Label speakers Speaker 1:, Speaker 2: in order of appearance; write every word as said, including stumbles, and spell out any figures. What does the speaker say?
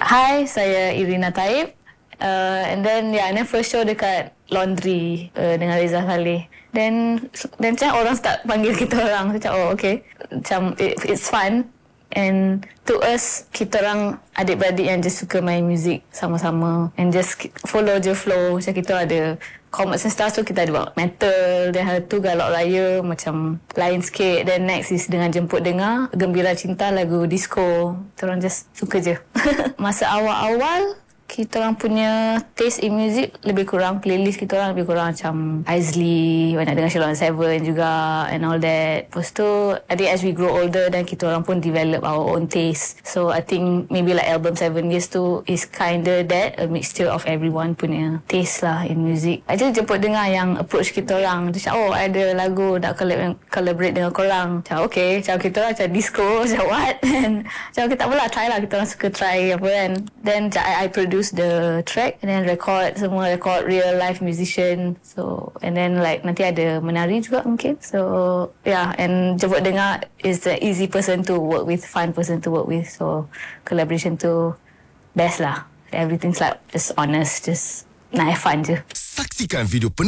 Speaker 1: Hi, saya Irina Taib. Uh, and then yeah, and then first show dekat Laundry uh, dengan Reza Saleh. Then then macam orang start panggil kita orang macam oh okay. Macam it, it's fun. And to us, kita orang adik-beradik yang just suka main music sama-sama and just follow je flow. Macam kita ada Comets and Stars tu kita ada buat metal, then hari tu Galak Raya macam lain sikit. Then next is Dengan Jemput Dengar, Gembira Cinta, lagu disco. Kita orang just suka je. Masa awal-awal kita orang punya taste in music lebih kurang, playlist kita orang lebih kurang macam Aizli, banyak dengar Sheila on Seven juga and all that. Lepas tu I think as we grow older dan kita orang pun develop our own taste. So I think maybe like album Seven Years tu is kinda that, a mixture of everyone punya taste lah in music. I just Jemput Dengar yang approach kita orang. Dia cakap oh ada lagu nak collab, collaborate dengan korang. Macam okay, macam kita orang macam disco, macam what. And macam kita tak apalah, try lah, kita orang suka try apa kan. Then I, I produce the track and then record semua, record real life musician. So and then like nanti ada menari juga mungkin. So yeah, and Jemput Dengar is the easy person to work with, fun person to work with. So collaboration tu best lah. Everything's like just honest, just nak have fun je.
Speaker 2: Saksikan video